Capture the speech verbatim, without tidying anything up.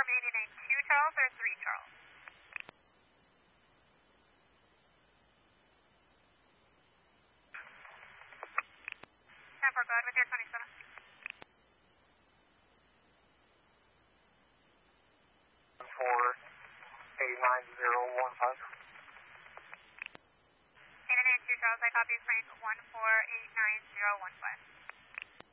confirm eight nine two Charles or three Charles? ten four, go ahead with your twenty-seven. four eight nine zero one five. eight nine two Charles, I copy frame one four eight nine zero one five.